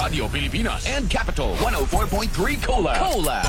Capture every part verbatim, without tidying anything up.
Radio Pilipinas and Capital one oh four point three Collab. Collab.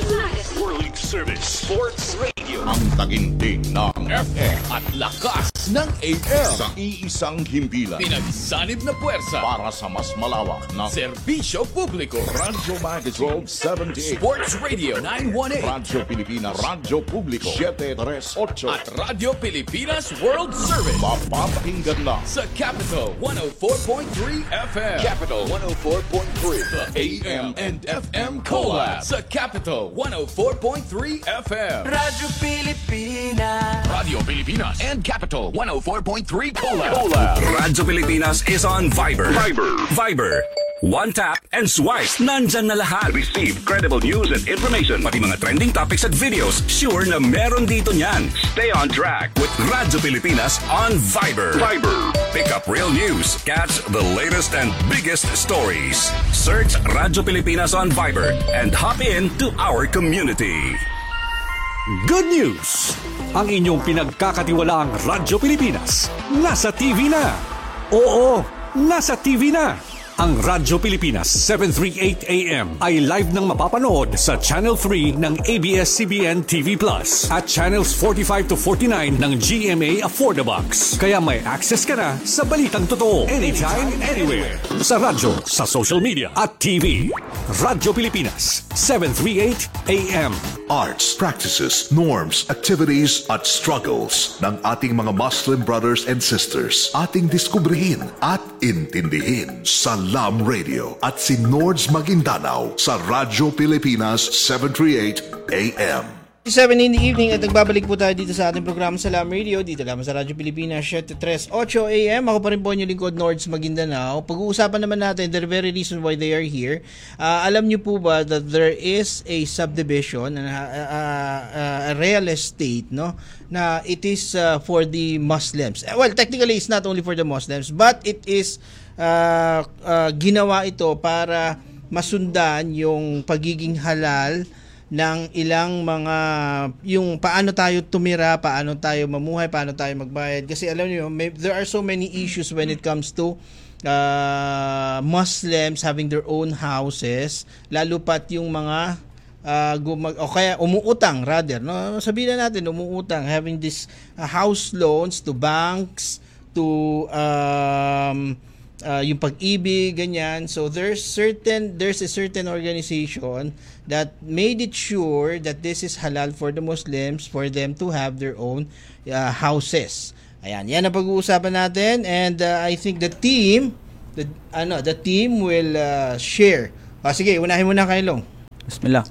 World Service Sports Radio. Ang taginting ng F M at lakas ng A M. Sa iisang himpilan. Pinagsanib na puwersa Para sa mas malawak na serbisyo publiko. Radyo Magazine twelve seventy-eight. Sports Radio nine eighteen. Radyo Pilipinas, Radyo Publiko seven thirty-eight. At Radio Pilipinas World Service. Mapapakinggan lang Sa Capital one oh four point three F M. Capital one oh four point three. The A M and F M Collab. Sa Capital one oh four point three F M. Radyo Pilipinas. Radio Pilipinas and Capital one oh four point three Collab. Collab. Radyo Pilipinas is on Viber. Viber. Viber. One tap and swipe. Nandyan na lahat. Receive credible news and information. Pati mga trending topics at videos. Sure na meron dito niyan. Stay on track with Radyo Pilipinas on Viber. Viber. Pick up real news. Catch the latest and biggest stories. Search Radyo Pilipinas on Viber and hop in to our community. Good news! Ang inyong pinagkakatiwalaang Radyo Pilipinas nasa T V na. Oo, nasa T V na. Ang Radyo Pilipinas seven thirty-eight A M ay live nang mapapanood sa Channel three ng A B S C B N T V Plus at Channels forty-five to forty-nine ng G M A Affordabox. Kaya may access ka na sa balitang totoo anytime, anywhere. Sa radyo, sa social media at T V. Radyo Pilipinas seven thirty-eight A M. Arts, practices, norms, activities at struggles ng ating mga Muslim brothers and sisters. Ating diskubrihin at intindihin sa Lam Radio at si Nords Maguindanao sa Radyo Pilipinas seven thirty-eight A M. seven in the evening at nagbabalik po tayo dito sa ating programa sa Lam Radio, dito lamang sa Radyo Pilipinas seven thirty-eight A M. Ako pa rin po yung lingkod, Nords Maguindanao. Pag-uusapan naman natin the very reason why they are here. Uh, alam niyo po ba that there is a subdivision, uh, uh, a real estate, no, na it is uh, for the Muslims. Well, technically it's not only for the Muslims, but it is uh, uh, ginawa ito para masundan yung pagiging halal ng ilang mga, yung paano tayo tumira, paano tayo mamuhay, paano tayo magbayad. Kasi alam niyo, may, there are so many issues when it comes to uh, Muslims having their own houses, lalo pat yung mga uh, gumag, o kaya umuutang rather, no? Sabihin na natin, umuutang, having this uh, house loans to banks, to um, uh, yung pag-ibig, ganyan. So there's certain there's a certain organization that made it sure that this is halal for the Muslims for them to have their own uh, houses. Ayan, yan ang pag-uusapan natin, and uh, I think the team the ano the team will uh, share. Ah, sige, unahin muna kay Long. Bismillah.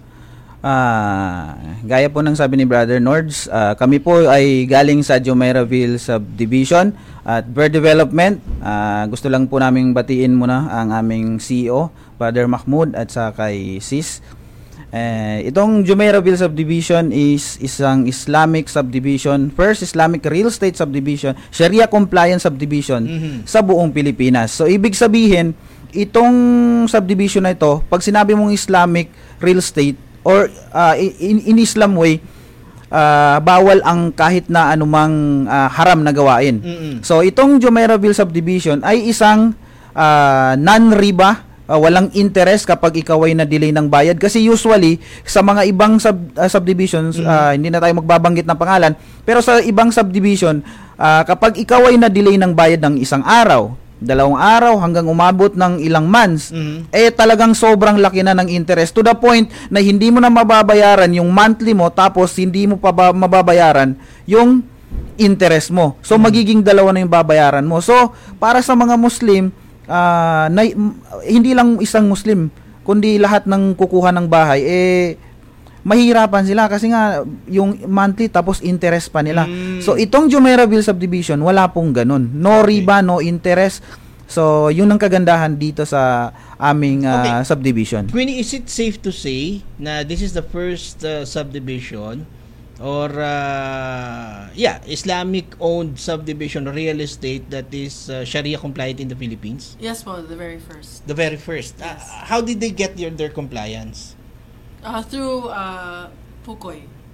Ah, gaya po ng sabi ni Brother Nords, uh, kami po ay galing sa Jumeirahville Subdivision at Bird Development. Uh, gusto lang po naming batiin muna ang aming C E O, Brother Mahmoud, at sa kay Sis. Eh, itong Jumeirahville Subdivision is isang Islamic subdivision, first Islamic real estate subdivision, Sharia compliant subdivision mm-hmm. sa buong Pilipinas. So ibig sabihin, itong subdivision na ito, pag sinabi mong Islamic real estate or uh, in, in Islam way, uh, bawal ang kahit na anumang uh, haram na gawain. Mm-hmm. So itong Jumeirahville Subdivision ay isang uh, non-riba, Uh, walang interest kapag ikaw ay na-delay ng bayad, kasi usually sa mga ibang sub, uh, subdivisions, mm-hmm. uh, hindi na tayo magbabanggit ng pangalan, pero sa ibang subdivision, uh, kapag ikaw ay na-delay ng bayad ng isang araw, dalawang araw, hanggang umabot ng ilang months, mm-hmm. eh talagang sobrang laki na ng interest to the point na hindi mo na mababayaran yung monthly mo, tapos hindi mo pa ba- mababayaran yung interest mo. So mm-hmm. magiging dalawa na yung babayaran mo. So para sa mga Muslim, Uh, na, hindi lang isang Muslim, kundi lahat ng kukuha ng bahay, eh, mahirapan sila kasi nga yung monthly tapos interest pa nila. Mm. So, itong Jumeirahville Subdivision, wala pong ganun. No okay. riba, no interest. So, yun ang kagandahan dito sa aming uh, okay. subdivision. Queenie, is it safe to say na this is the first uh, subdivision or uh, yeah, Islamic owned subdivision real estate that is uh, Sharia compliant in the Philippines? Yes, well, the very first. The very first. Yes. Uh, how did they get their, their compliance? Uh, through uh, Pukoy.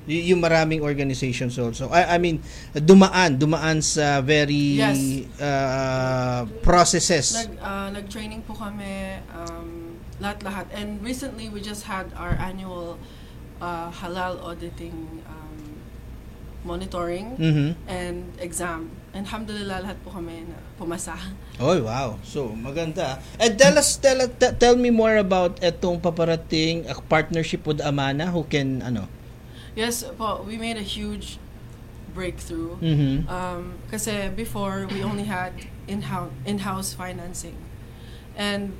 Y- yung maraming organizations also. I, I mean, dumaan, dumaan sa very Yes. uh, processes. Nag, uh, nag-training po kami, um, lahat-lahat. And recently, we just had our annual uh, halal auditing um, monitoring Mhm. and exam. And alhamdulillah, lahat po kami na pumasa. Oh, wow. So, maganda. And tell us, tell, t- tell me more about etong paparating a partnership with Amana who can, ano? Yes po, we made a huge breakthrough. Mhm. Um, kasi before, we only had in-house, in-house financing. And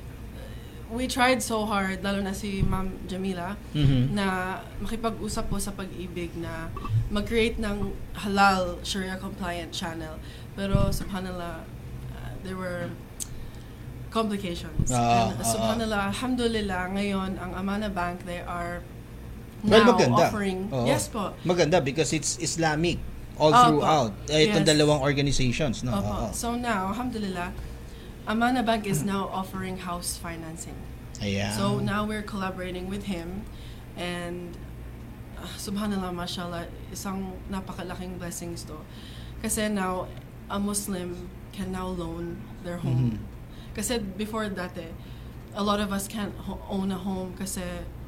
we tried so hard, lalo na si Ma'am Jamila, Mhm. na makipag-usap po sa pag-ibig na mag-create ng halal Sharia compliant channel. Pero subhanallah, uh, there were complications. Ah, And ah, subhanallah, alhamdulillah, ngayon ang Amana Bank, they are Well, now maganda. offering, Oo. yes po, Maganda because it's Islamic all Opo. throughout. Eh, itong Yes. dalawang organizations, no? Oo. Opo. So now, alhamdulillah, Amana Bank is now offering house financing. Ayan. So now we're collaborating with him, and uh, subhanallah, mashallah, isang napakalaking blessings to. Kasi now, a Muslim can now loan their home. Kasi before dati, a lot of us can't ho- own a home kasi,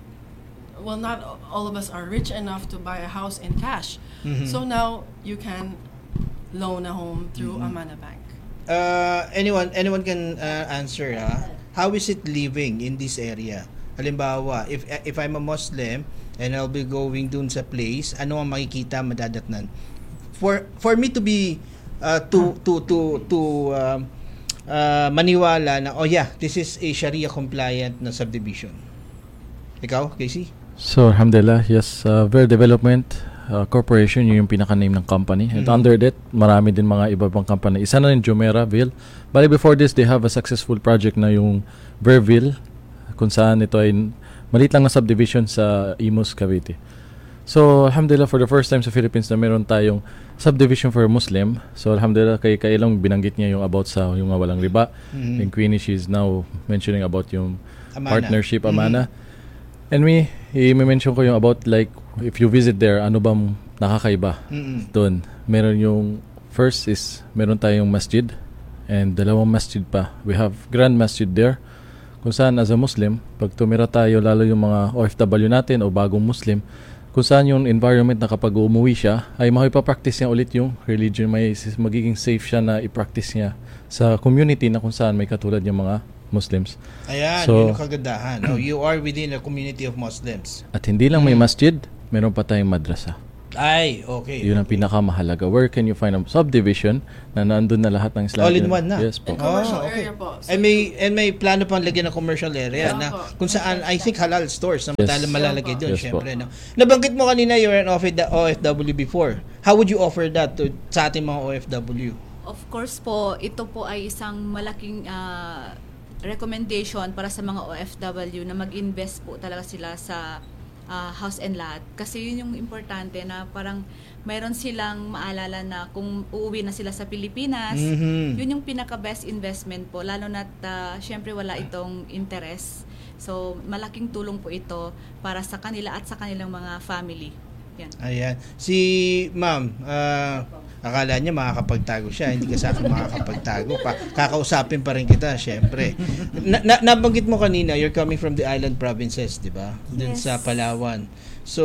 well, not all of us are rich enough to buy a house in cash. So now, you can loan a home through Amana Bank. Uh, anyone anyone can uh, answer, ah. How is it living in this area? Halimbawa, if if I'm a Muslim and I'll be going dun sa place, ano ang makikita, madadatnan? For for me to be uh, to to to to um, uh, maniwala na, oh yeah, this is a Sharia compliant na subdivision. Ikaw, Casey? So, alhamdulillah, yes, uh, Ver Development uh, Corporation, yun yung pinaka-name ng company. And Mhm. under that, marami din mga iba pang company. Isa na rin Jumeirahville. Bali, before this, they have a successful project na yung Verville, kung saan ito ay maliit lang na subdivision sa Imus, Cavite. So, alhamdulillah, for the first time sa Philippines na meron tayong subdivision for Muslim. So, alhamdulillah, kay Kailong binanggit niya yung about sa yung nga walang riba. Mhm. And Queenie, she's now mentioning about yung Amana. partnership, Mhm. Amana. And me, i-mention ko yung about like, if you visit there, ano bang nakakaiba Mm-mm. doon. Meron yung, first is, meron tayong masjid, and dalawang masjid pa. We have Grand Masjid there, kung saan as a Muslim, pag tumira tayo, lalo yung mga O F W natin o bagong Muslim, kung saan yung environment na kapag umuwi siya, ay makipapractice niya ulit yung religion, may magiging safe siya na i-practice niya sa community na kung saan may katulad yung mga Muslims. Ayan, So- yun ang kagandahan. Oh, you are within a community of Muslims. At hindi lang may masjid, meron pa tayong madrasa. Ay, okay. Yun ang pinakamahalaga. Where can you find a subdivision na nandun na lahat ng Islam? All in one na. Yes po. And commercial Ah, okay. area po. So, And may and may plano pang lagyan ng commercial area Yeah. na kung saan I think halal stores na Yes. matala malalagay doon, Yes po. syempre, no. Nabanggit mo kanina you're an O F W before. How would you offer that to sa ating mga O F W? Of course po, ito po ay isang malaking ah, recommendation para sa mga O F W na mag-invest po talaga sila sa ah, house and lot. Kasi yun yung importante na parang mayroon silang maalala na kung uuwi na sila sa Pilipinas, Mhm. yun yung pinaka-best investment po. Lalo na't ah, syempre wala itong interest. So, malaking tulong po ito para sa kanila at sa kanilang mga family. Yan. Ayan. Si Ma'am, ah, akala niya makakapagtago siya, hindi ka sa akin makakapagtago. Pa, kakausapin pa rin kita, syempre. Na, na, nabanggit mo kanina, you're coming from the island provinces, di ba? Dun Yes. sa Palawan. So,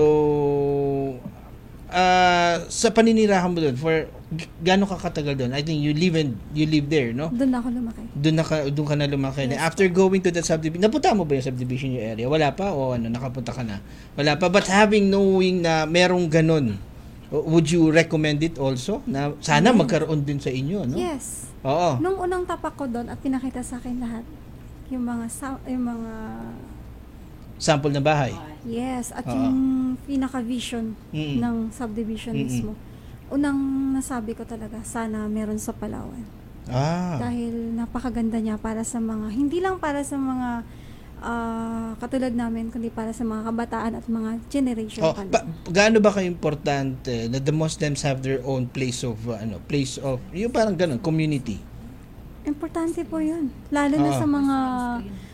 ah, sa paninirahan mo doon, for g- gaano ka katagal doon? I think you live and you live there, no? Doon ako lumaki. Doon na ka, doon ka na lumaki. Yes. After going to that subdivision, napunta mo ba yung subdivision yung area? Wala pa o ano, nakapunta ka na? Wala pa. But having knowing na merong ganun, would you recommend it also? Na sana Yes. magkaroon din sa inyo, no? Yes. Oo. Nung unang tapak ko doon at pinakita sa akin lahat, yung mga sa- yung mga Sample na bahay. yes, at Oo. yung pinaka-vision Mm-mm. ng subdivision Mm-mm. mismo. Unang nasabi ko talaga, sana meron sa Palawan. Ah. Dahil napakaganda niya para sa mga, hindi lang para sa mga ah, katulad namin, kundi para sa mga kabataan at mga generation Oh, pa pa, gaano ba ka-importante na the Muslims have their own place of uh, ano, place of yung parang ganun, community? Importante po yun. Lalo na Oo. sa mga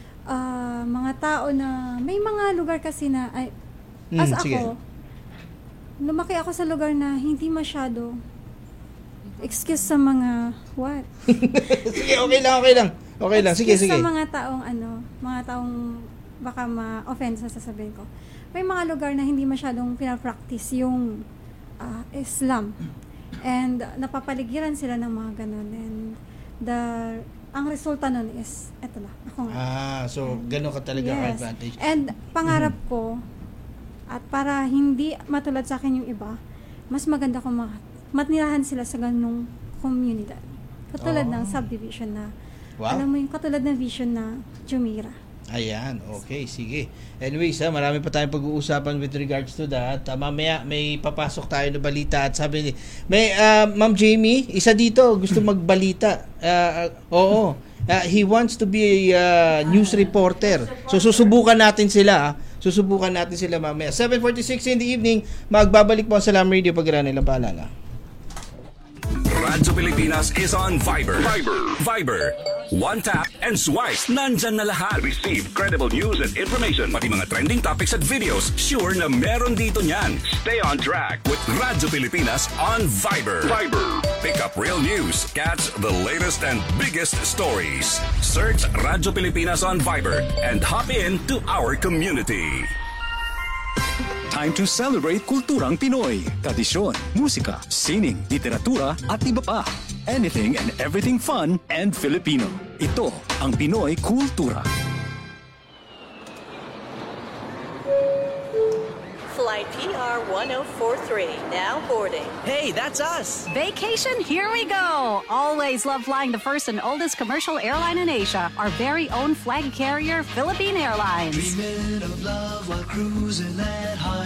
ah, mga tao na may mga lugar kasi na ay, Mm, as sige. ako lumaki ako sa lugar na hindi masyado excuse sa mga what? Sige, okay lang, okay lang. Okay lang, sige, sige. Excuse sa mga taong ano, mga taong baka ma-offend sa sasabihin ko. May mga lugar na hindi masyadong pinapractice yung uh, Islam. And uh, napapaligiran sila ng mga ganun. And the ang resulta nun is, eto na, ako nga. Ah, so ganun ka talaga yes. advantage. And pangarap ko, at para hindi matulad sa akin yung iba, mas maganda kung mat- matnirahan sila sa ganung komunidad. Katulad oh. ng subdivision na, wow. alam mo yung katulad ng vision na Jumeirah. Ayan, okay, sige. Anyways, ha, marami pa tayong pag-uusapan with regards to that. Uh, mamaya may papasok tayo na balita at sabi ni, may, uh, Ma'am Jamie, isa dito, gusto magbalita. Uh, uh, oo, uh, he wants to be a uh, news reporter. So susubukan natin sila, ha? Susubukan natin sila mamaya. seven forty-six in the evening, magbabalik po ang Salam Radio pag nilang paalala. Radyo Pilipinas is on Viber. Viber. Viber. One tap and swipe. Nandyan na lahat. Receive credible news and information. Pati mga trending topics at videos. Sure na meron dito niyan. Stay on track with Radyo Pilipinas on Viber. Viber. Pick up real news. Catch the latest and biggest stories. Search Radyo Pilipinas on Viber and hop in to our community. Time to celebrate kulturang Pinoy. Tradisyon, musika, sining, literatura at iba pa. Anything and everything fun and Filipino. Ito ang Pinoy Kultura. Flight P R one oh four three, now boarding. Hey, that's us! Vacation, here we go! Always love flying the first and oldest commercial airline in Asia, our very own flag carrier, Philippine Airlines. Dreaming of love while cruising at high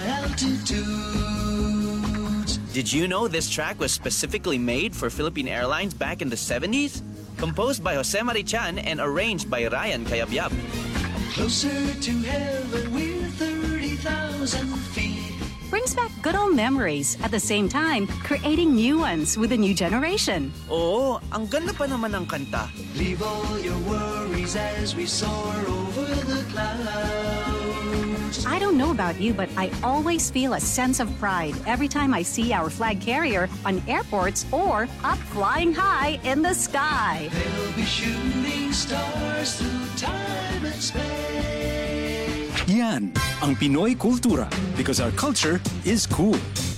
altitudes. Did you know this track was specifically made for Philippine Airlines back in the seventies? Composed by Jose Marichan and arranged by Ryan Cayabyab. Closer to heaven, we're thirty thousand feet. Brings back good old memories, at the same time, creating new ones with a new generation. Oo, ang ganda pa naman ng kanta. Leave all your worries as we soar over the clouds. I don't know about you, but I always feel a sense of pride every time I see our flag carrier on airports or up flying high in the sky. They'll be shooting stars through time and space. Yan ang Pinoy Kultura because our culture is cool.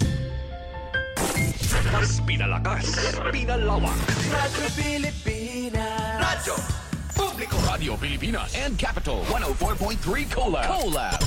Mas pinalakas, pinalawak. Radyo Pilipinas. Radyo Publiko. Radio Pilipinas and Capital one oh four point three Collab. Collab.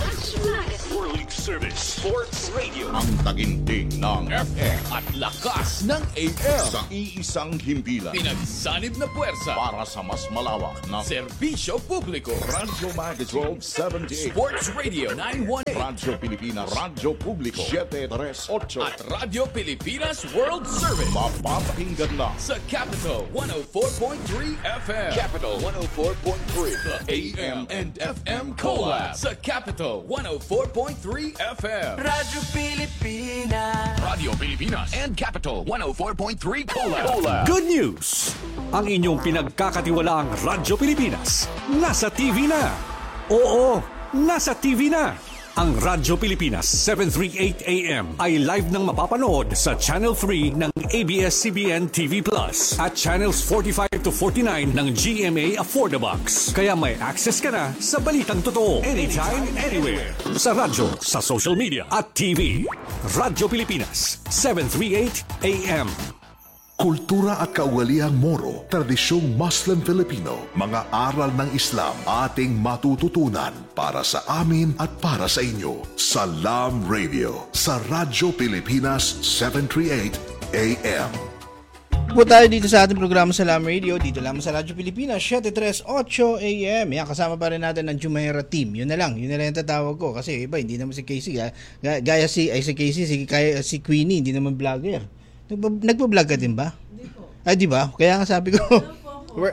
World Service Sports Radio. Ang taginting ng F M at lakas ng A M. Sa iisang himpilan. Pinagsanib na puwersa para sa mas malawak na serbisyo publiko. Radyo Magazine twelve seventy-eight. Sports Radio nine one eight. Radyo Pilipinas. Radyo Publiko seven thirty-eight. At Radyo Pilipinas World Service. Mapapakinggan na sa Capital one oh four point three F M. Capital one oh four point three. The A M and F M Collab sa Capital one oh four point three F M. Radyo Pilipinas. Radio Pilipinas and Capital one oh four point three Collab. Good news! Ang inyong pinagkakatiwalaang Radyo Pilipinas nasa T V na. Oo, nasa T V na. Ang Radyo Pilipinas seven thirty-eight A M ay live nang mapapanood sa Channel three ng A B S C B N T V Plus at Channels forty-five to forty-nine ng G M A Affordabox. Kaya may access ka na sa balitang totoo anytime, anywhere. Sa radyo, sa social media at T V. Radyo Pilipinas seven thirty-eight A M. Kultura at kaugaliang Moro, tradisyong Muslim Filipino, mga aral ng Islam, ating matututunan para sa amin at para sa inyo. Salam Radio, sa Radyo Pilipinas seven thirty-eight A M. Po tayo dito sa ating programa Salam Radio, dito lang sa Radyo Pilipinas seven thirty-eight A M. Yan, kasama pa rin natin ng Jumeirah team. Yun na lang, yun na lang yung tatawag ko. Kasi iba, hindi naman si Casey. Ha? Gaya si, ay si Casey, si, kaya, si Queenie, hindi naman vlogger. Nagpa-vlog ka din ba? Hindi po. Ay, di ba? Kaya nga sabi ko. um,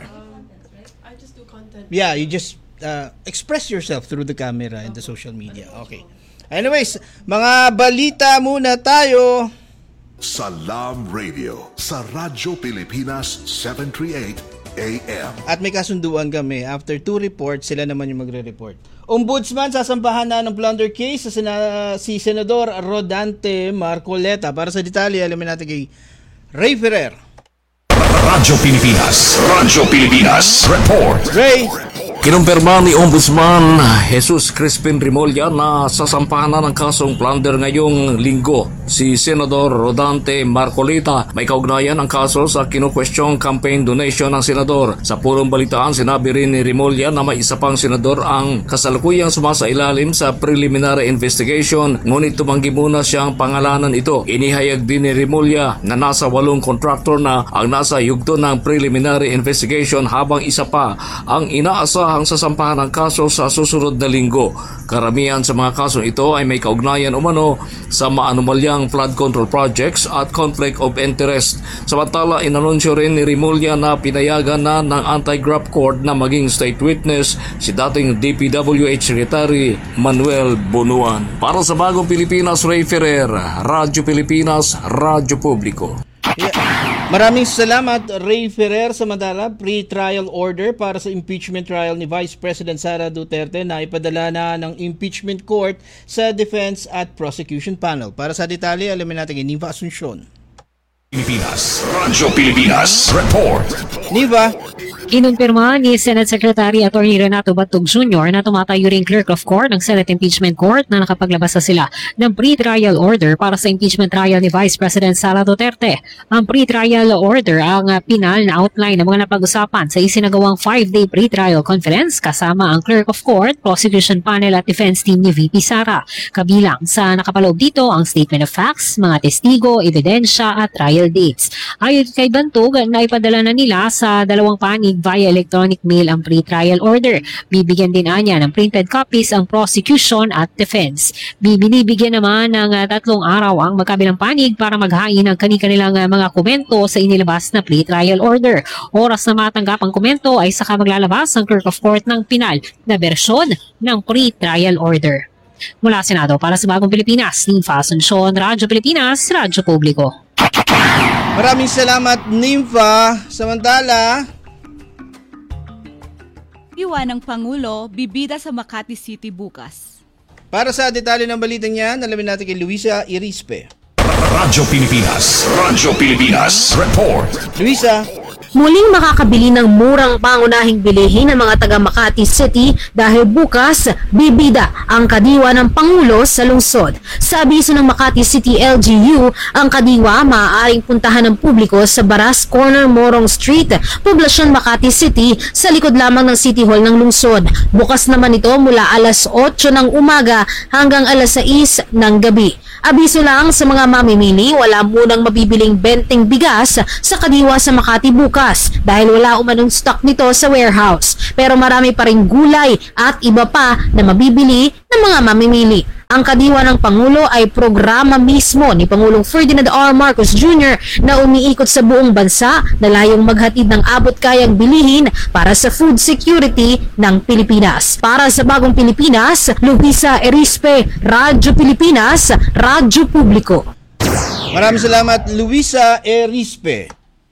I just do content. Yeah, you just uh, express yourself through the camera and the social media. Okay. Anyways, mga balita muna tayo. Salam Radio sa Radyo Pilipinas seven thirty-eight A M. At may kasunduan kami. After two reports, sila naman yung magre-report. Ombudsman, sasampahan na ng plunder case sa sena- si Senador Rodante Marcoleta. Para sa detalye, alamin natin kay Ray Ferrer. Radyo Pilipinas. Radyo Pilipinas. Report. Ray. Kinumpirma ni Ombudsman Jesus Crispin Remulla na sasampahan na ng kasong plunder ngayong linggo si Senador Rodante Marcoleta. May kaugnayan ang kaso sa kinukwestiyong campaign donation ng senador. Sa purong balitaan, sinabi rin ni Remulla na may isa pang senador ang kasalukuyang sumasailalim sa preliminary investigation, ngunit tumanggi muna siyang pangalanan ito. Inihayag din ni Remulla na nasa walong kontraktor na ang nasa yugto ng preliminary investigation habang isa pa ang inaasahan ang sasampahan ng kaso sa susunod na linggo. Karamihan sa mga kasong ito ay may kaugnayan umano sa maanumalyang flood control projects at conflict of interest. Samantala, inanunsyo rin ni Remulla na pinayagan na ng anti-graft court na maging state witness si dating D P W H Secretary Manuel Bunuan. Para sa Bagong Pilipinas, Ray Ferrer, Radyo Pilipinas, Radyo Publiko. Yeah. Maraming salamat, Ray Ferrer. Samantala, pre-trial order para sa impeachment trial ni Vice President Sara Duterte na ipadala na ng impeachment court sa defense at prosecution panel. Para sa detalye, alamin natin kay Niva Asuncion. Pilipinas. Radyo Pilipinas. Report. Niva. Kinumpirma ni Senate Secretary Atty. Renato Batug Junior na tumatayo ring clerk of court ng Senate Impeachment Court na nakapaglabas na sila ng pre-trial order para sa impeachment trial ni Vice President Sara Duterte. Ang pre-trial order ang pinal na outline ng mga napag-usapan sa isinagawang five-day pre-trial conference kasama ang clerk of court, prosecution panel at defense team ni V P Sara. Kabilang sa nakapaloob dito ang statement of facts, mga testigo, ebidensya at trial dates. Ayon kay Bantog, naipadala na nila sa dalawang panig via electronic mail ang pre-trial order. Bibigyan din anya ng printed copies ang prosecution at defense. Binibigyan naman ng uh, tatlong araw ang magkabilang panig para maghain ng kani-kanilang uh, mga komento sa inilabas na pre-trial order. Oras na matanggap ang komento ay saka maglalabas ang clerk of court ng pinal na bersyon ng pre-trial order. Mula Senado para sa Bagong Pilipinas, Ninfa Asuncion, Radyo Pilipinas, Radyo Publiko. Maraming salamat, Ninfa. Samantala, Iwan ng Pangulo, bibida sa Makati City bukas. para sa detalye ng balitang yan, alamin natin kay Luisa Irispe. Radyo Pilipinas. Radyo Pilipinas. Report. Luisa. Muling makakabili ng murang pangunahing bilihin ng mga taga Makati City dahil bukas bibida ang kadiwa ng Pangulo sa lungsod. Sa abiso ng Makati City L G U, ang kadiwa maaaring puntahan ng publiko sa Baras Corner, Morong Street, Poblasyon Makati City, sa likod lamang ng City Hall ng lungsod. Bukas naman ito mula alas otso ng umaga hanggang alas sais ng gabi. Abiso lang sa mga mamimili, wala munang mabibiling benteng bigas sa kadiwa sa Makati bukas dahil wala umanong stock nito sa warehouse. Pero marami pa ring gulay at iba pa na mabibili ng mga mamimili. Ang kadiwa ng Pangulo ay programa mismo ni Pangulong Ferdinand R. Marcos Junior na umiikot sa buong bansa na layong maghatid ng abot-kayang bilihin para sa food security ng Pilipinas. Para sa Bagong Pilipinas, Luisa Erispe, Radyo Pilipinas, Radyo Publiko. Maraming salamat, Luisa Erispe.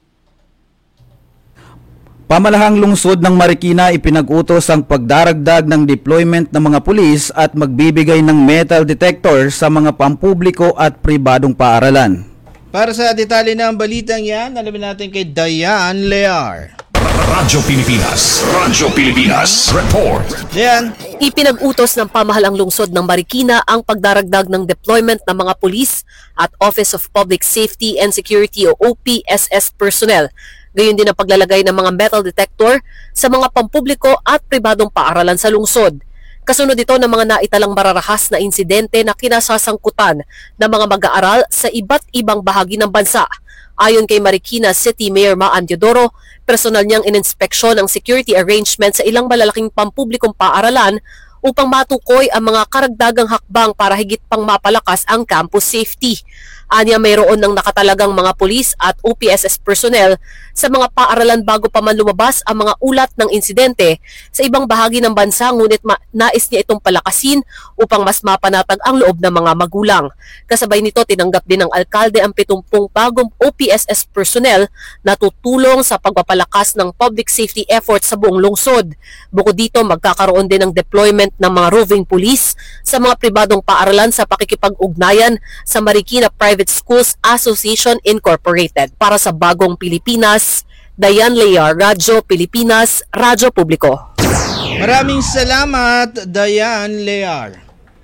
Pamalahang lungsod ng Marikina ipinag-utos ang pagdaragdag ng deployment ng mga pulis at magbibigay ng metal detector sa mga pampubliko at pribadong paaralan. Para sa detalye ng balitang yan, alamin natin kay Diane Lear. Radyo Pilipinas. Radyo Pilipinas. Report. Diane. Ipinag-utos ng pamahalang lungsod ng Marikina ang pagdaragdag ng deployment ng mga pulis at Office of Public Safety and Security o O P S S personnel. Gayon din ang paglalagay ng mga metal detector sa mga pampubliko at pribadong paaralan sa lungsod. Kasunod ito ng mga naitalang mararahas na insidente na kinasasangkutan ng mga mag-aaral sa iba't ibang bahagi ng bansa. Ayon kay Marikina City Mayor Maan Teodoro, personal niyang ininspeksyon ang security arrangement sa ilang malalaking pampublikong paaralan upang matukoy ang mga karagdagang hakbang para higit pang mapalakas ang campus safety. Anya mayroon ng nakatalagang mga pulis at O P S S personnel sa mga paaralan bago pa man lumabas ang mga ulat ng insidente sa ibang bahagi ng bansa, ngunit ma- nais niya itong palakasin upang mas mapanatag ang loob ng mga magulang. Kasabay nito, tinanggap din ng alkalde ang pitungpung bagong O P S S personnel na tutulong sa pagpapalakas ng public safety efforts sa buong lungsod. Bukod dito, magkakaroon din ng deployment ng mga roving police sa mga pribadong paaralan sa pakikipag-ugnayan sa Marikina Private Schools Association Incorporated. Para sa Bagong Pilipinas, Dayan Lear, Radyo Pilipinas, Radyo Publiko. Maraming salamat, Dayan Lear.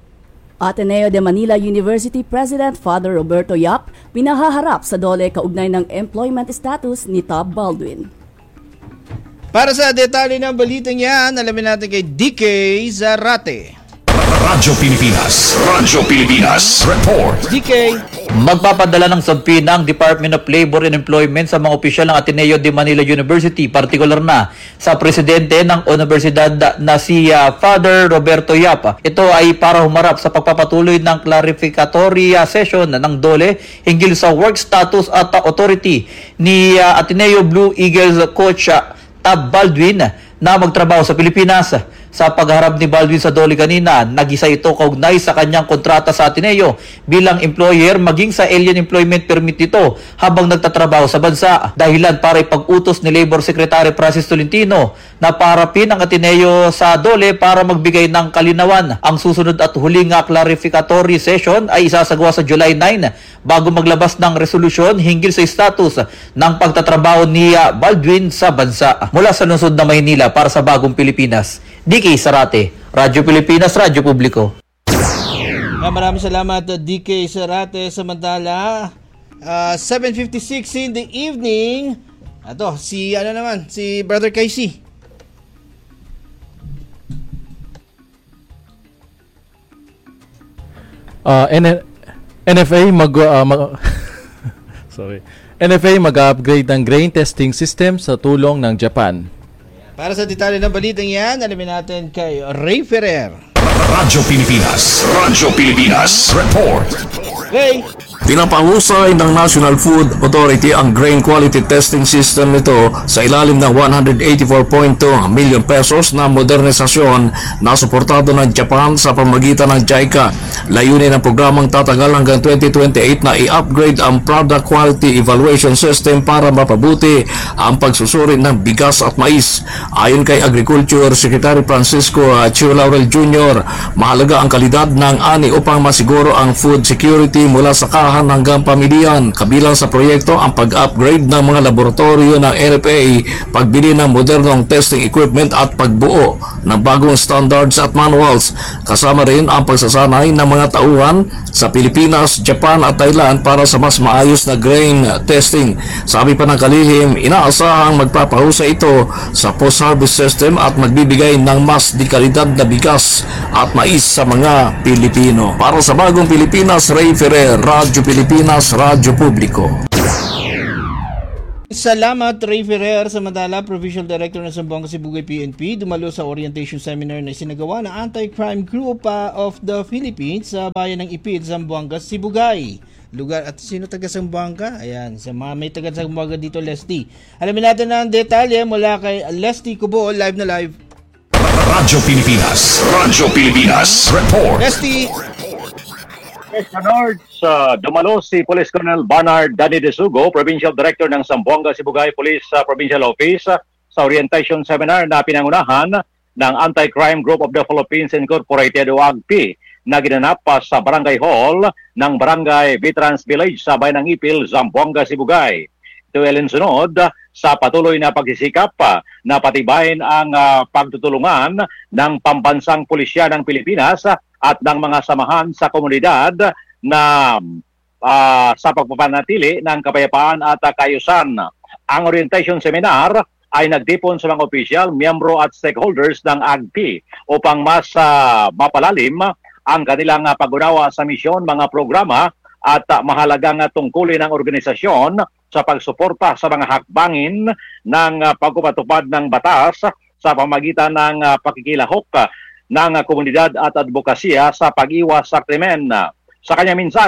Ateneo de Manila University President Father Roberto Yap pinahaharap sa DOLE kaugnay ng employment status ni Top Baldwin. Para sa detalye ng balitang yan, alamin natin kay D K Zarate. Radyo Pilipinas. Radyo Pilipinas. Report. D K. Magpapadala ng sumpi ng Department of Labor and Employment sa mga opisyal ng Ateneo de Manila University, partikular na sa presidente ng universidad na si uh, Father Roberto Yap. Ito ay para humarap sa pagpapatuloy ng clarificatory uh, session ng DOLE hinggil sa work status at uh, authority ni uh, Ateneo Blue Eagles coach uh, Tab Baldwin na magtrabaho sa Pilipinas. Sa pagharap ni Baldwin sa DOLE kanina, nag-isa ito kaugnay sa kanyang kontrata sa Ateneo bilang employer maging sa alien employment permit nito habang nagtatrabaho sa bansa. Dahilan para ipag-utos ni Labor Secretary Francis Tolentino na parapin ang Ateneo sa DOLE para magbigay ng kalinawan. Ang susunod at huling clarificatory session ay isasagawa sa July ninth bago maglabas ng resolusyon hinggil sa status ng pagtatrabaho ni Baldwin sa bansa. Mula sa lungsod na Maynila para sa Bagong Pilipinas, D K Zarate, Radyo Pilipinas, Radyo Publiko. Maraming salamat, D K Zarate. Samantala, uh, seven fifty-six in the evening. Ato, si ano naman, si Brother Casey. Uh, N- NFA mag, uh, mag sorry. N F A mag-upgrade ng grain testing system sa tulong ng Japan. Para sa detalye ng balitang yan, alamin natin kay Ray Ferrer. Radyo Pilipinas. Radyo Pilipinas. Report. Ray. Pinapahusay ng National Food Authority ang grain quality testing system nito sa ilalim ng one hundred eighty-four point two million pesos na modernisasyon na suportado ng Japan sa pamamagitan ng JICA. Layunin ng programang tatagal hanggang twenty twenty-eight na i-upgrade ang product quality evaluation system para mapabuti ang pagsusuri ng bigas at mais. Ayon kay Agriculture Secretary Francisco Chio Laurel Junior, mahalaga ang kalidad ng ani upang masiguro ang food security mula sa kahan hanggang pamilyan. Kabilang sa proyekto ang pag-upgrade ng mga laboratorio ng N F A, pagbili ng modernong testing equipment at pagbuo ng bagong standards at manuals. Kasama rin ang pagsasanay ng mga tauhan sa Pilipinas, Japan at Thailand para sa mas maayos na grain testing. Sabi pa ng kalihim, inaasahang magpapahusay ito sa post-harvest system at magbibigay ng mas di kalidad na bigas at mais sa mga Pilipino. Para sa Bagong Pilipinas, Ray Ferrer, Radyo Pilipinas, Radyo Publiko. Salamat, Ray Ferrer. Samantala, Provincial Director ng Zamboanga Sibugay P N P dumalo sa orientation seminar na isinagawa ng Anti-Crime Group of the Philippines sa bayan ng Ipil, Zamboanga, Sibugay. Lugar at sino taga Zamboanga? Ayan, sa mga may taga Zamboanga dito, Leslie. Alamin natin ang detalye mula kay Leslie Kubo, live na live. Radyo Pilipinas. Radyo Pilipinas. Report. Leslie. North, uh, dumalo si Police Colonel Bernard Danny De Sugo, Provincial Director ng Zamboanga Sibugay Police uh, Provincial Office uh, sa orientation seminar na pinangunahan ng Anti-Crime Group of the Philippines Incorporated o A G P na ginanap uh, sa Barangay Hall ng Barangay Veterans Village sa bayan ng Ipil, Zamboanga Sibugay. Ito ay alinsunod uh, sa patuloy na pagsisikap uh, na patibayin ang uh, pagtutulungan ng pambansang pulisya ng Pilipinas uh, at ng mga samahan sa komunidad na uh, sa pagpapanatili ng kapayapaan at uh, kaayusan. Ang orientation seminar ay nagtipon sa mga opisyal, miyembro at stakeholders ng A G P upang mas uh, mapalalim ang kanilang uh, pag-unawa sa misyon, mga programa at uh, mahalagang uh, tungkulin ng organisasyon sa pagsuporta sa mga hakbangin ng uh, pagpapatupad ng batas sa pamagitan ng uh, pakikilahok uh, ng uh, komunidad at advokasya sa pag-iwas sa krimen. Sa kanyang mensahe,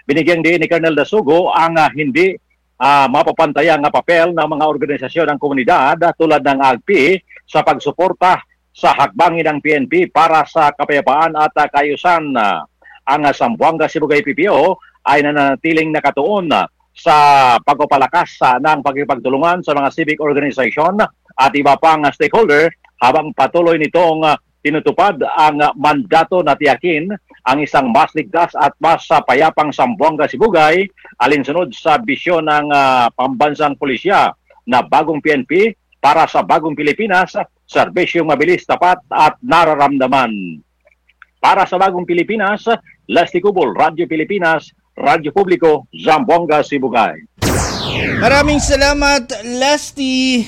Binigyang din ni Colonel Dasugo ang uh, hindi uh, mapapantayang nga papel ng mga organisasyon ng komunidad uh, tulad ng A G P sa pagsuporta sa hakbangin ng P N P para sa kapayapaan at uh, kaayusan. Uh, ang uh, Zamboanga Sibugay P P O ay nananatiling nakatuon uh, sa pagpapalakas uh, ng pagkipagtulungan sa mga civic organization at iba pang uh, stakeholder habang patuloy nitong uh, tinutupad ang uh, mandato na tiyakin ang isang mas ligtas at mas uh, payapang Zamboanga Sibugay alinsunod sa bisyon ng uh, pambansang pulisya na bagong P N P para sa bagong Pilipinas, serbisyong mabilis, tapat at nararamdaman. Para sa bagong Pilipinas, Leslie Cubol, Radyo Pilipinas, Radyo Publiko, Zamboanga Sibugay. Maraming salamat, Leslie.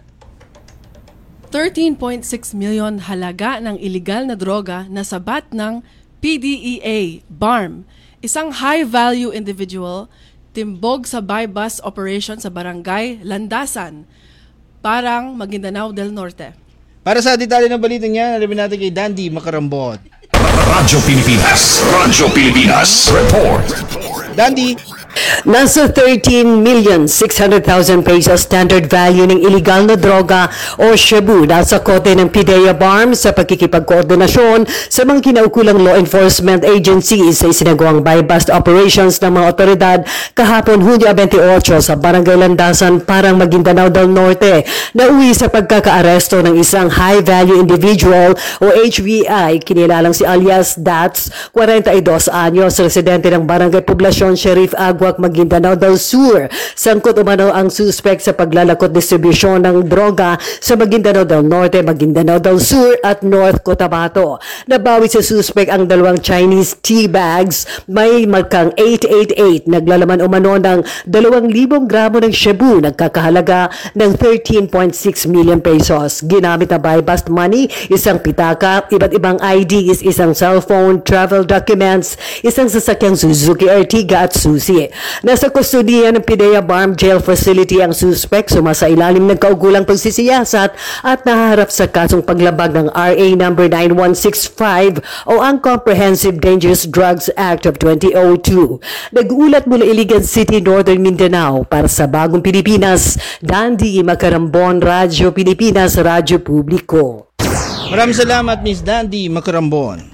thirteen point six milyon halaga ng iligal na droga na sabat ng P D E A, B A R M, isang high-value individual, timbog sa buy-bust operation sa barangay Landasan, Parang, Maguindanao del Norte. Para sa detalye ng balita niya, alamin natin kay Dandy Makarambot. Radyo Pilipinas, Radyo Pilipinas, report. Dandy. Nasa thirteen million six hundred thousand pesos standard value ng illegal na droga o shabu nasa kote ng P D E A B A R M sa pagkikipagkoordinasyon sa mga kinaukulang law enforcement agencies sa isinagawang buy-bust operations ng mga otoridad kahapon Hunyo twenty-eight sa Barangay Landasan, Parang, Maguindanao del Norte, na uwi sa pagkakaaresto ng isang high-value individual o H V I, kinilalang si alias Dats, forty-two anyos, residente ng Barangay Poblacion, Sheriff Aguac, Maguindanao del Sur. Sangkot umano ang suspect sa paglalakot distribusyon ng droga sa Maguindanao del Norte, Maguindanao del Sur at North Cotabato. Nabawi sa suspect ang dalawang Chinese tea bags may markang eight eight eight, naglalaman umano ng dalawang libong gramo ng shabu nagkakahalaga ng thirteen point six million pesos. Ginamit na buy-bust money, isang pitaka, iba't ibang I Ds, isang cellphone, travel documents, isang sasakyang Suzuki Ertiga at susi. Nasa kustodiya ng P D E A B A R M jail facility ang suspect, sumasailalim ng kaukulang pagsisiyasat at naharap sa kasong paglabag ng R A number nine one six five o ang Comprehensive Dangerous Drugs Act of twenty oh two. Nag-ulat mula Iligan City, Northern Mindanao para sa Bagong Pilipinas, Dandy Makarambon, Radyo Pilipinas, Radyo Publiko. Maraming salamat, Miss Dandy Makarambon.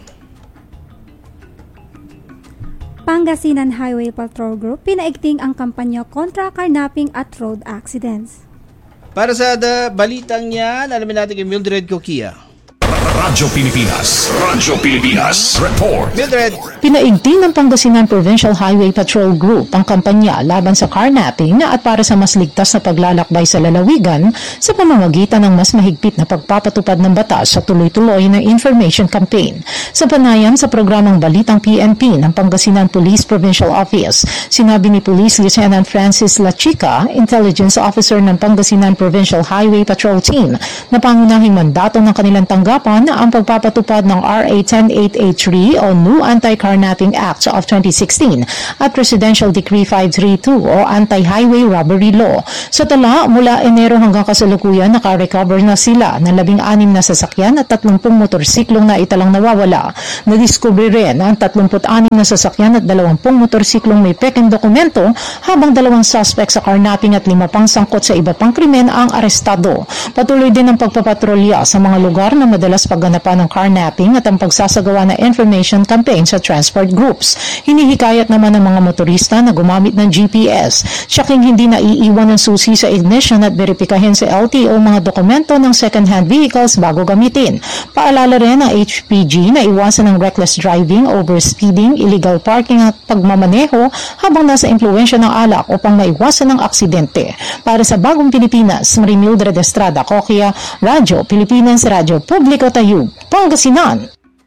Pangasinan Highway Patrol Group pinaigting ang kampanya kontra carnapping at road accidents. Para sa da, balitang yan, alamin natin kay Mildred Coquia. Radyo Pilipinas, Radyo Pilipinas, report. Mildred. Pinaigting ng Pangasinan Provincial Highway Patrol Group ang kampanya laban sa carnapping at para sa mas ligtas na paglalakbay sa lalawigan sa pamamagitan ng mas mahigpit na pagpapatupad ng batas sa tuloy-tuloy na information campaign. Sa panayam sa programang Balitang P N P ng Pangasinan Police Provincial Office, sinabi ni Police Lieutenant Francis Lachica, Intelligence Officer ng Pangasinan Provincial Highway Patrol Team, na pangunahing mandato ng kanilang tanggapan ang pagpapatupad ng R A ten eight eighty-three o New Anti-Carnapping Act of twenty sixteen at Presidential Decree five thirty-two o Anti-Highway Robbery Law. Sa tala, mula Enero hanggang kasalukuyan, nakarecover na sila ng labing anim na sasakyan at tatlumpung motorsiklong na italang nawawala. Nadiskubre rin ang tatlumput anim na sasakyan at dalawampung motorsiklong may pekeng dokumento, habang dalawang suspect sa carnapping at lima pang sangkot sa iba pang krimen ang arestado. Patuloy din ang pagpapatrolya sa mga lugar na madalas pagganapan ng carnapping at ang pagsasagawa ng information campaign sa transport groups. Hinihikayat naman ng mga motorista na gumamit ng G P S. Siyaking hindi naiiwan ng susi sa ignition at veripikahin sa L T O mga dokumento ng second-hand vehicles bago gamitin. Paalala rin ng H P G na iwasan ng reckless driving, overspeeding, illegal parking at pagmamaneho habang nasa impluwensya ng alak upang maiwasan ng aksidente. Para sa Bagong Pilipinas, Marie Mildred Estrada Coquia, Radyo Pilipinas, Radyo Publiko, Tayub, Pangasinan.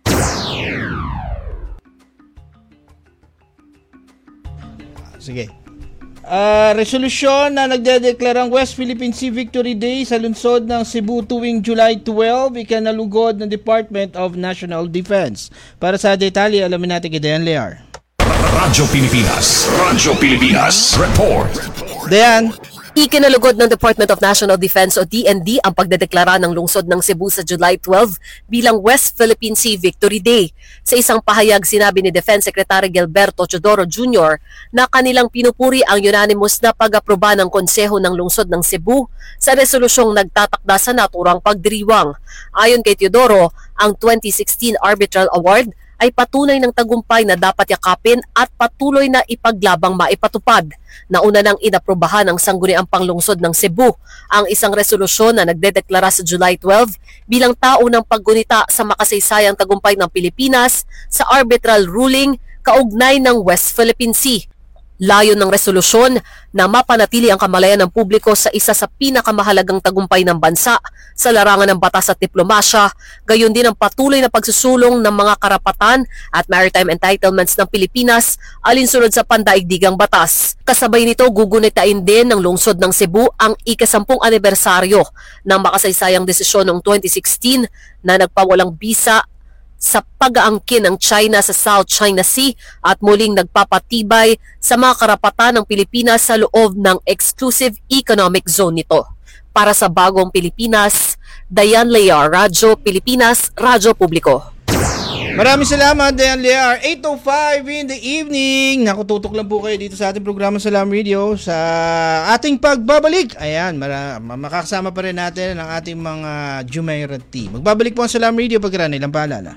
Sige. Uh, resolusyon na nagdedeklarang West Philippine Sea Victory Day sa lungsod ng Cebu tuwing July twelve, ikanalugod ng Department of National Defense. Para sa detalye, alamin natin kay Dayan Lear. Radyo Pilipinas, Radyo Pilipinas, report. Dayan. Ikinalugod ng Department of National Defense o D N D ang pagdedeklara ng lungsod ng Cebu sa July twelve bilang West Philippine Sea Victory Day. Sa isang pahayag, sinabi ni Defense Secretary Gilberto Chodoro Junior na kanilang pinupuri ang unanimous na pag-aproba ng Konseho ng Lungsod ng Cebu sa resolusyong nagtatakda sa naturang pagdiriwang. Ayon kay Teodoro, ang twenty sixteen Arbitral Award ay patunay ng tagumpay na dapat yakapin at patuloy na ipaglabang maipatupad. Nauna nang inaprobahan ng Sangguniang Panglungsod ng Cebu ang isang resolusyon na nagdedeklara sa July twelve bilang tao ng paggunita sa makasaysayang tagumpay ng Pilipinas sa arbitral ruling kaugnay ng West Philippine Sea. Layo ng resolusyon na mapanatili ang kamalayan ng publiko sa isa sa pinakamahalagang tagumpay ng bansa sa larangan ng batas at diplomasya, gayon din ang patuloy na pagsusulong ng mga karapatan at maritime entitlements ng Pilipinas alinsunod sa pandaigdigang batas. Kasabay nito, gugunitain din ng lungsod ng Cebu ang ikasampung anibersaryo ng makasaysayang desisyon noong twenty sixteen na nagpawalang bisa sa pag-aangkin ng China sa South China Sea at muling nagpapatibay sa mga karapatan ng Pilipinas sa loob ng exclusive economic zone nito. Para sa Bagong Pilipinas, Dayan Lear, Radyo Pilipinas, Radyo Publiko. Maraming salamat, Dayan Lear. eight oh five in the evening. Nakututok lang po kayo dito sa ating programa Salam Radio sa ating pagbabalik. Ayan, mara- makakasama pa rin natin ang ating mga Jumeirah team. Magbabalik po ang Salam Radio pagkaraan ilang paalala.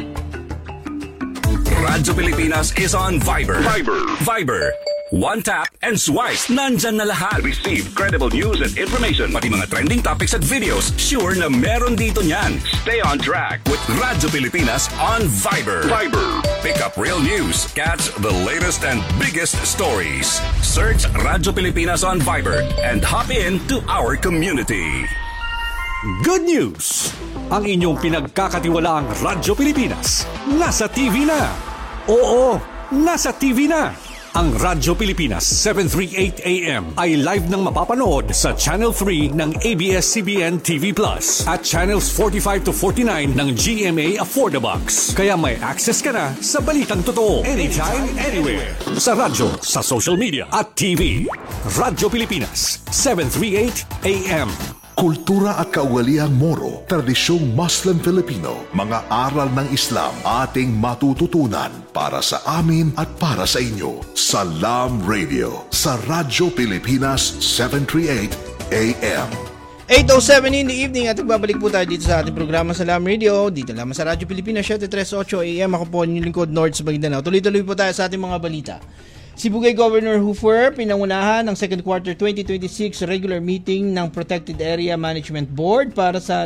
Radyo Pilipinas is on Viber. Viber. Viber. One tap and swipe. Nandyan na lahat. Receive credible news and information. Pati mga trending topics at videos. Sure na meron dito niyan. Stay on track with Radyo Pilipinas on Viber. Viber. Pick up real news. Catch the latest and biggest stories. Search Radyo Pilipinas on Viber and hop in to our community. Good news! Ang inyong pinagkakatiwalaang Radyo Pilipinas nasa T V na. Oo, nasa T V na. Ang Radyo Pilipinas seven thirty-eight A M ay live nang mapapanood sa Channel three ng A B S C B N T V Plus at Channels forty-five to forty-nine ng G M A Affordabox. Kaya may access ka na sa balitang totoo anytime, anywhere. Sa radyo, sa social media at T V. Radyo Pilipinas seven thirty-eight A M. Kultura at kaugaliang Moro, tradisyong Muslim Filipino, mga aral ng Islam, ating matututunan para sa amin at para sa inyo. Salam Radio sa Radyo Pilipinas seven thirty-eight A M. eight oh seven in the evening at nagbabalik po tayo dito sa ating programa Salam Radio. Dito lamang sa Radyo Pilipinas seven thirty-eight A M. Ako po ang lingkod North sa Maguindanao. Tuloy-tuloy po tayo sa ating mga balita. Si Bugay Governor Hooper pinangunahan ng second quarter twenty twenty-six regular meeting ng Protected Area Management Board para sa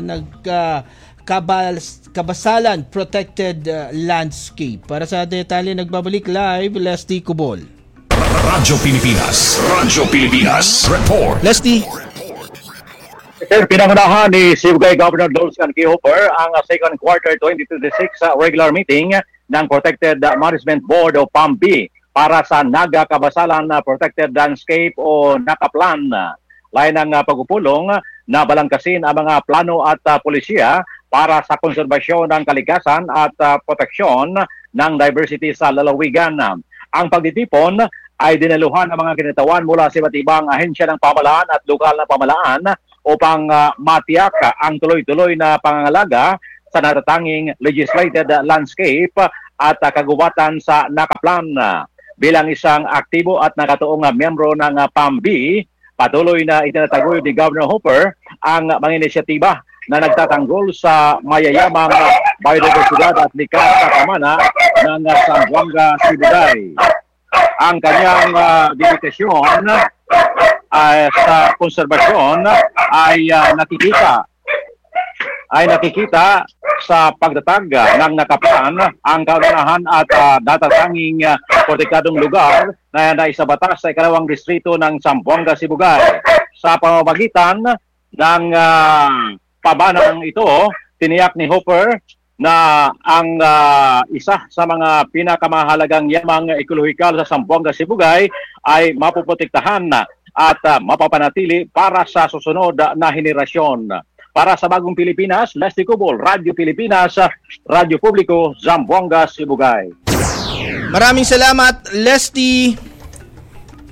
nagkabasalan protected uh, landscape. Para sa detalye nagbabalik live, Leslie Cubol. Radyo Pilipinas. Radyo Pilipinas. Report. Leslie. Sir, pinangunahan ni si Bugay Governor Dulcian K. Hooper ang second quarter twenty twenty-six uh, regular meeting ng Protected Management Board o P A M B para sa nagakabasalan na protected landscape o nakaplan. Lain ng uh, pagpupulong na balangkasin ang mga plano at uh, pulisya para sa konserbasyon ng kalikasan at uh, proteksyon ng diversity sa lalawigan. Ang pagtitipon ay dinaluhan ng mga kinatawan mula sa iba't ibang ahensya ng pamahalaan at lokal na pamahalaan upang uh, matiyak ang tuloy-tuloy na pangangalaga sa natatanging legislated landscape at uh, kagubatan sa nakaplan. Bilang isang aktibo at nakatuong miyembro ng P A M B, patuloy na itinataguyod ni Governor Hooper ang mga inisyatiba na nagtatanggol sa mayayamang biodiversidad at likas sa pamana ng Zamboanga, Sibugay. Ang kanyang uh, dedikasyon uh, sa konserbasyon ay uh, nakikita ay nakikita sa pagtatag ng nakaplan ang kaunahan at uh, datatanging uh, protektadong lugar na naisabatas sa ikalawang distrito ng Zamboanga, Sibugay. Sa pamamagitan ng uh, pabanang ito, tiniyak ni Hooper na ang uh, isa sa mga pinakamahalagang yamang ekolohikal sa Zamboanga, Sibugay ay mapuprotektahan at uh, mapapanatili para sa susunod na henerasyon. Para sa Bagong Pilipinas, Leslie Cubol, Radyo Pilipinas, Radyo Publiko, Zamboanga, Sibugay. Maraming salamat, Leslie.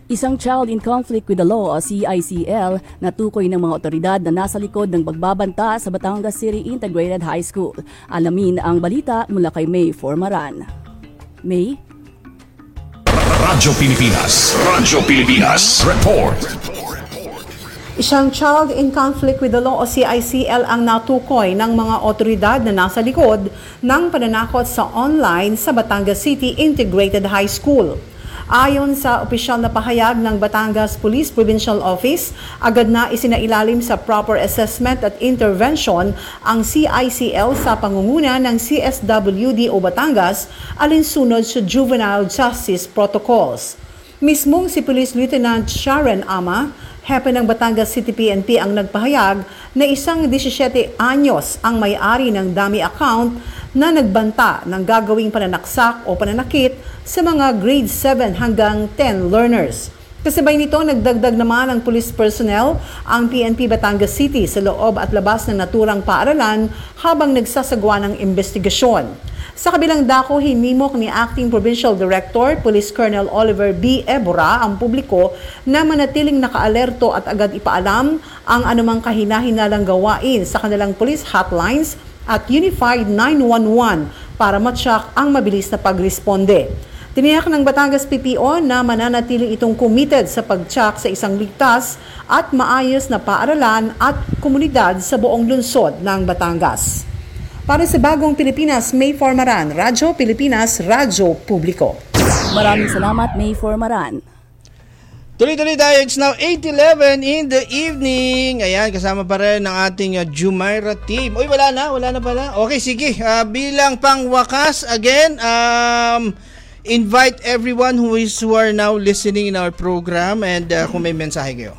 Isang child in conflict with the law o C I C L na tukoy ng mga otoridad na nasa likod ng pagbabanta sa Batangas City Integrated High School. Alamin ang balita mula kay May Formaran. May? Radyo Pilipinas. Radyo Pilipinas. Report. Isang child in conflict with the law o C I C L ang natukoy ng mga otoridad na nasa likod ng pananakot sa online sa Batangas City Integrated High School. Ayon sa opisyal na pahayag ng Batangas Police Provincial Office, agad na isinailalim sa proper assessment at intervention ang C I C L sa pangunguna ng C S W D o Batangas alinsunod sa Juvenile Justice Protocols. Mismong si Police Lieutenant Sharon Ama, hepe ng Batangas City P N P ang nagpahayag na isang disisiete anyos ang may-ari ng dummy account na nagbanta ng gagawing pananaksak o pananakit sa mga grade seven hanggang ten learners. Kasabay nito, nagdagdag naman ang police personnel ang P N P Batangas City sa loob at labas ng naturang paaralan habang nagsasagawa ng investigasyon. Sa kabilang dako, hinimok ni Acting Provincial Director, Police Colonel Oliver B. Ebora ang publiko na manatiling nakaalerto at agad ipaalam ang anumang kahinahinalang gawain sa kanilang police hotlines at Unified nine one one para matyak ang mabilis na pagresponde. Tiniyak ng Batangas P P O na mananatiling itong committed sa pagtsak sa isang ligtas at maayos na paaralan at komunidad sa buong lungsod ng Batangas. Para sa Bagong Pilipinas, May Formaran, Radyo Pilipinas, Radyo Publiko. Maraming salamat, May Formaran. Tuloy-tuloy tayo. It's now eight eleven in the evening. Ayan, kasama pa rin ng ating uh, Jumeirah team. Uy, wala na, wala na pala. Okay, sige. Uh, bilang pangwakas, again, um, invite everyone who is who are now listening in our program and uh, kung may mensahe kayo.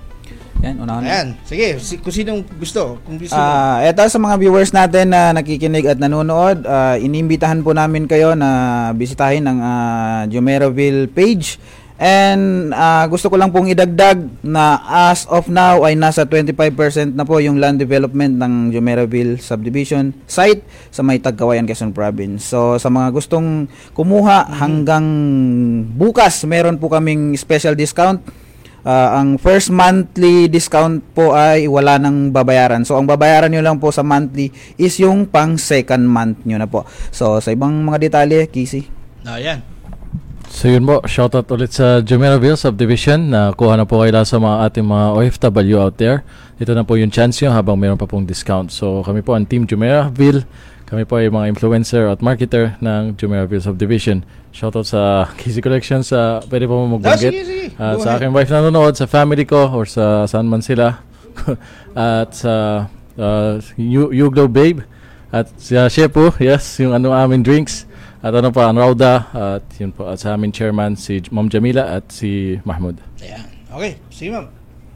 Yan, unahan. Ayan, sige, si, kung sinong gusto. Kung gusto uh, eto sa mga viewers natin na nakikinig at nanonood, uh, inimbitahan po namin kayo na bisitahin ang uh, Jumeirahville page. And uh, gusto ko lang pong idagdag na as of now ay nasa twenty-five percent na po yung land development ng Jumeirahville subdivision site sa may Tagkawayan, Quezon Province. So sa mga gustong kumuha hanggang bukas, meron po kaming special discount. Uh, ang first monthly discount po ay wala nang babayaran. So ang babayaran nyo lang po sa monthly is yung pang second month nyo na po. So sa ibang mga detalye, Kisi. Ayan. So yun po, shoutout ulit sa Jumeirahville Subdivision na kuha na po kayo sa mga ating mga O F W out there. Ito na po yung chance nyo habang meron pa pong discount. So kami po ang Team Jumeirahville. Kami po ay mga influencer at marketer ng Jumeirahville Subdivision. Shoutout sa Kisi Collection sa pwede po mo magbanggit. Oh, sige, sige. At sa aking wife na nanonood, sa family ko or sa saan man sila. At sa uh, Uglo Babe. At sa Shepu, yes, yung ano aming drinks. At ano pa, ang Rauda, at yun po, at sa aming chairman, si Ma'am Jamila at si Mahmoud. Ayan. Okay, sige ma'am.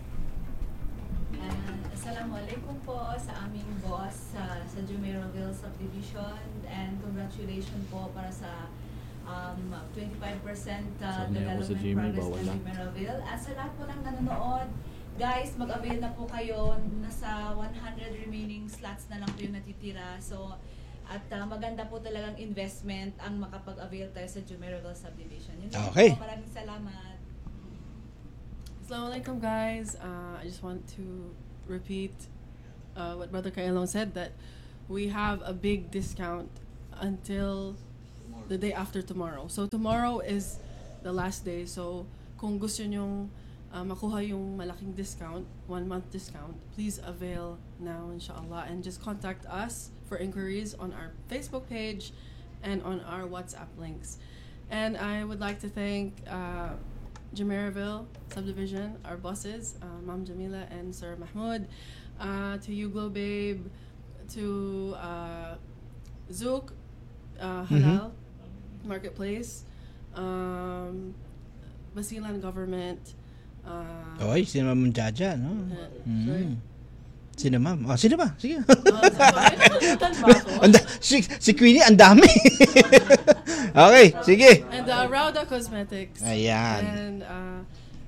Uh, Assalamualaikum po sa aming boss uh, sa Jumeirahville Subdivision and congratulations po para sa um, twenty-five percent uh, development progress ng Jumeirahville. At sa lahat po ng nanonood, guys, mag-avail na po kayo. Nasa one hundred remaining slots na lang po yung natitira. So, at uh, maganda po talagang investment ang makapag-avail tayo sa Jumeirahville Subdivision. Yun okay. Po, maraming salamat. Assalamualaikum guys. Uh, I just want to repeat uh, what Brother Kailong said, that we have a big discount until the day after tomorrow. So tomorrow is the last day. So kung gusto nyong uh, makuha yung malaking discount, one month discount, please avail now inshallah and just contact us for inquiries on our Facebook page and on our WhatsApp links. And I would like to thank uh, Jumeirahville Subdivision, our bosses, uh, Ma'am Jamila and Sir Mahmoud, uh, to Uglo Babe, to uh, Zouk, uh, Halal mm-hmm. Marketplace, um, Basilan Government. Uh, Oy, sino Ma'am Jaja, no? Uh, mm. Sino ma'am? Oh, sino ba? Sige. Anda, si, si Queenie, ang dami. Okay, sige. And uh, Rauda Cosmetics. Ayan. And, uh,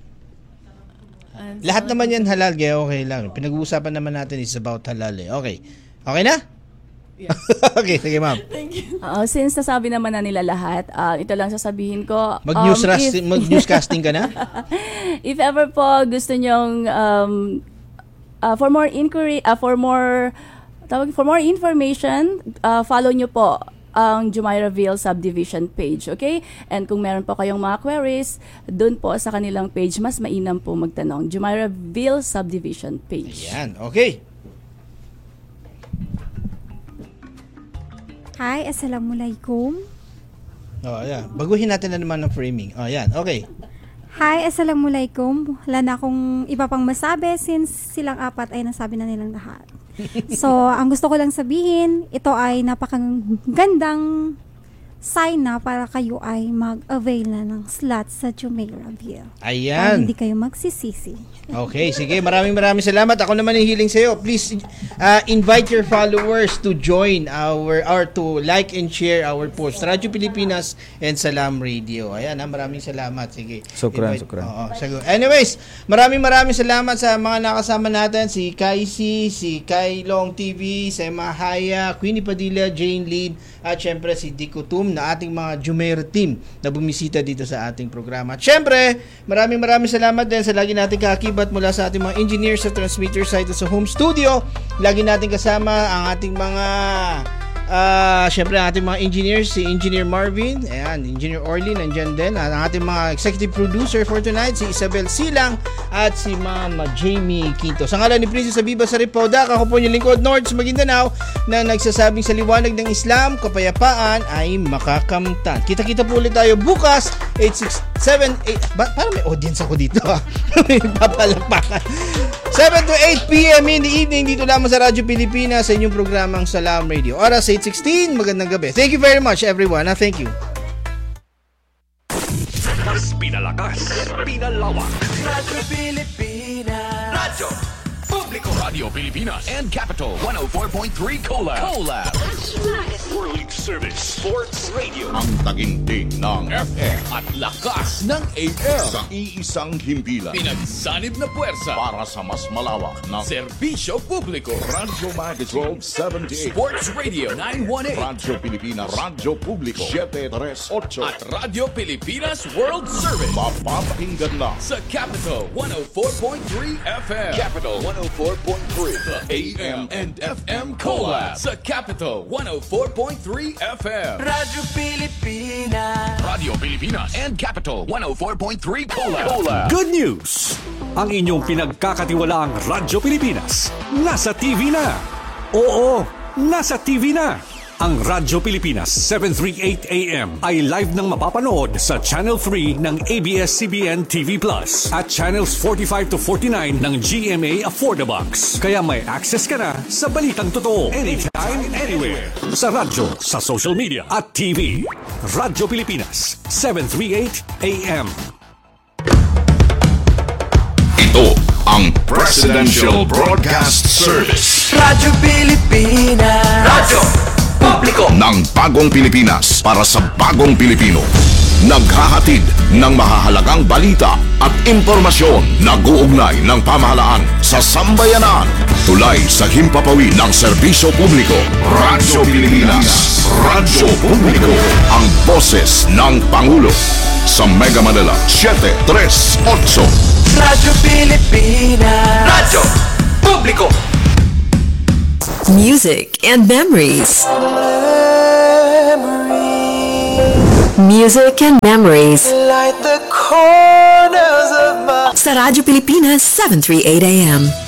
and lahat naman yan halal, kaya okay lang. Pinag-uusapan naman natin is about halal eh. Okay. Okay na? Yes. Okay, sige ma'am. Thank you. Uh, since nasabi naman na nila lahat, uh, ito lang sasabihin ko. Mag-news um, if, mag-newscasting ka na? If ever po gusto nyong um, uh, for more inquiry, uh, for more tawag, for more information, uh, follow nyo po ang Jumairaville Subdivision page, okay? And kung meron po kayong mga queries, dun po sa kanilang page, mas mainam po magtanong. Jumairaville Subdivision page. Ayan, okay. Hi, Assalamualaikum. Oh, ayan. Baguhin natin na naman ng framing. Oh, ayan, okay. Hi, Assalamualaikum. Wala na akong iba pang masabi since silang apat ay nasabi na nilang lahat. So, ang gusto ko lang sabihin, ito ay napakagandang sign na para kayo ay mag-avail na ng slot sa Jumairaville. Ayan. Para hindi kayo magsisisi. Okay, sige. Maraming maraming salamat. Ako naman ang hiling sa'yo. Please uh, invite your followers to join our, or to like and share our post. Radyo Pilipinas and Salam Radio. Ayan, ha, maraming salamat. Sige. Sukran, invite. sukran. Oo, sige. Anyways, maraming maraming salamat sa mga nakasama natin. Si Kaisi, si Kai Long T V, si Mahaya, Queenie Padilla, Jane Lin, at syempre si Dikutum na ating mga Jumeirah team na bumisita dito sa ating programa. At syempre, maraming maraming salamat din sa lagi nating kakibat mula sa ating mga engineers sa transmitter site at sa home studio. Lagi natin kasama ang ating mga Uh, Siyempre ang ating mga engineers, si Engineer Marvin, ayan, Engineer Orly nandyan din, at ang ating mga executive producer for tonight, si Isabel Silang at si Mama Jamie Quinto. Sa ngalan ni Princess Abiba Saripaudak, ako po yung lingkod Nords Maguindanao na nagsasabing sa liwanag ng Islam, kapayapaan ay makakamtan. Kita-kita po ulit tayo bukas eight six seven eight ba, parang may audience ako dito ha. May papalakpakan. seven to eight p.m. in the evening dito lamang sa Radyo Pilipinas sa inyong programang Salam Radio. Oras eight sixteen, magandang gabi. Thank you very much everyone. Ha? Thank you. Mas pinalakas, pinalawak. Radyo Pilipinas. Radyo Publiko. Radio Pilipinas and Capital one oh four point three Collab. Collab. World Service Sports Radio. Ang taginting ng F M at lakas ng A M. Sa iisang himpilan. Pinagsanib na puwersa Para sa mas malawak na serbisyo publiko. Radyo Magazine twelve seventy-eight. Sports Radio nine eighteen. Radyo Pilipinas. Radyo Publiko seven thirty-eight. At Radio Pilipinas World Service. Mapapakinggan na sa Capital one oh four point three F M. Capital one oh four point three. The A M and F M Collab sa Capital one oh four point three F M. Radyo Pilipinas. Radio Pilipinas and Capital one oh four point three Collab. Collab. Good news! Ang inyong pinagkakatiwalaang Radyo Pilipinas nasa T V na. Oo, nasa T V na. Ang Radyo Pilipinas seven thirty-eight A M ay live nang mapapanood sa Channel three ng A B S C B N T V Plus at Channels forty-five to forty-nine ng G M A Affordabox. Kaya may access ka na sa balitang totoo anytime, anywhere. Sa radyo, sa social media at T V. Radyo Pilipinas seven thirty-eight A M. Ito ang Presidential Broadcast Service. Radyo Pilipinas. Radyo Publiko ng bagong Pilipinas para sa bagong Pilipino. Naghahatid ng mahahalagang balita at impormasyon na guugnay ng pamahalaan sa sambayanan. Tulay sa himpapawid ng serbisyo publiko. Radyo Pilipinas. Radyo Publiko. Ang boses ng Pangulo. Sa Mega Manila seven thirty-eight. Radyo Pilipinas. Radyo Publiko. Music and memories. Memories. Music and memories. Light the corners of my... Sa Radyo Pilipinas seven thirty-eight A M.